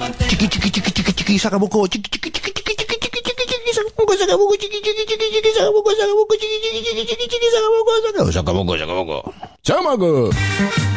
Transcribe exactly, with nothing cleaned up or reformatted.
Ciki ciki ciki ciki ciki sakamuko. Ciki ciki ciki ciki ciki ciki ciki ciki sakamuko sakamuko ciki ciki ciki ciki sakamuko sakamuko ciki ciki ciki ciki ciki sakamuko sakamuko sakamuko sakamuko. Samago.